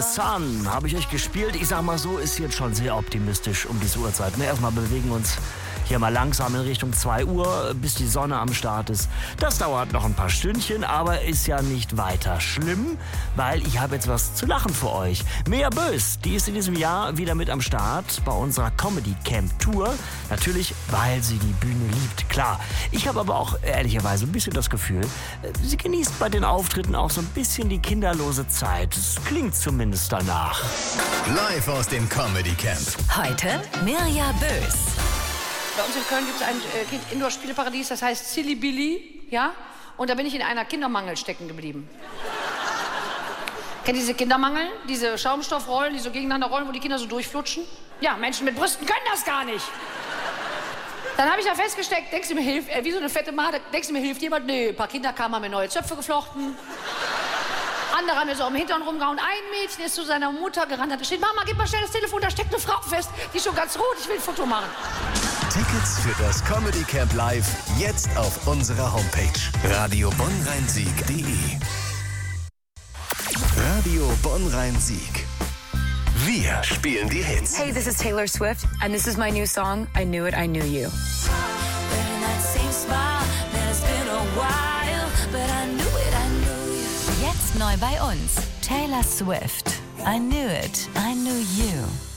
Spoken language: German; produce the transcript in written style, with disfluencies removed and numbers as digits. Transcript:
the Sun habe ich euch gespielt. Ich sag mal so, ist jetzt schon sehr optimistisch um diese Uhrzeit. Erstmal bewegen wir uns hier mal langsam in Richtung 2 Uhr, bis die Sonne am Start ist. Das dauert noch ein paar Stündchen, aber ist ja nicht weiter schlimm, weil ich habe jetzt was zu lachen für euch. Mea Bös, die ist in diesem Jahr wieder mit am Start bei unserer Comedy Camp Tour. Natürlich, weil sie die Bühne liebt, klar. Ich habe aber auch ehrlicherweise ein bisschen das Gefühl, sie genießt bei den Auftritten auch so ein bisschen die kinderlose Zeit. Es klingt zumindest danach. Live aus dem Comedy Camp. Heute Mirja Bös. Bei uns in Köln gibt es ein Indoor-Spieleparadies, das heißt Silly Billy, ja? Und da bin ich in einer Kindermangel stecken geblieben. Kennt ihr diese Kindermangel? Diese Schaumstoffrollen, die so gegeneinander rollen, wo die Kinder so durchflutschen? Ja, Menschen mit Brüsten können das gar nicht. Dann habe ich da festgesteckt, denkst du mir hilft, wie so eine fette Made, denkst du mir hilft jemand? Nee, ein paar Kinder kamen, haben mir neue Zöpfe geflochten. Andere haben mir so am Hintern rumgehauen. Ein Mädchen ist zu seiner Mutter gerannt, hat steht, Mama, gib mal schnell das Telefon, da steckt eine Frau fest, die ist schon ganz rot, ich will ein Foto machen. Tickets für das Comedy Camp Live jetzt auf unserer Homepage radiobonnrhein-sieg.de. Radio Bonn-Rhein-Sieg. Wir spielen die Hits. Hey, this is Taylor Swift, and this is my new song, I Knew It, I Knew You. Jetzt neu bei uns. Taylor Swift. I Knew It, I Knew You.